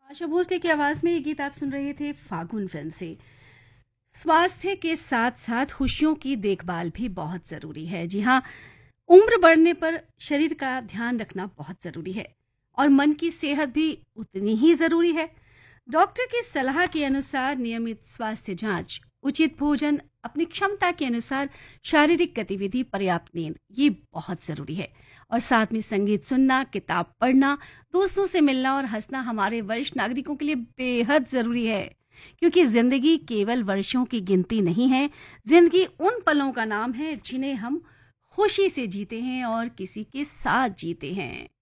आशा भोसले की आवाज में ये गीत आप सुन रहे थे फागुन फिल्म से। स्वास्थ्य के साथ साथ खुशियों की देखभाल भी बहुत ज़रूरी है। जी हाँ, उम्र बढ़ने पर शरीर का ध्यान रखना बहुत ज़रूरी है और मन की सेहत भी उतनी ही ज़रूरी है। डॉक्टर की सलाह के अनुसार नियमित स्वास्थ्य जांच, उचित भोजन, अपनी क्षमता के अनुसार शारीरिक गतिविधि, पर्याप्त नींद, ये बहुत ज़रूरी है। और साथ में संगीत सुनना, किताब पढ़ना, दोस्तों से मिलना और हंसना हमारे वरिष्ठ नागरिकों के लिए बेहद ज़रूरी है। क्योंकि ज़िंदगी केवल वर्षों की गिनती नहीं है, ज़िंदगी उन पलों का नाम है जिन्हें हम खुशी से जीते हैं और किसी के साथ जीते हैं।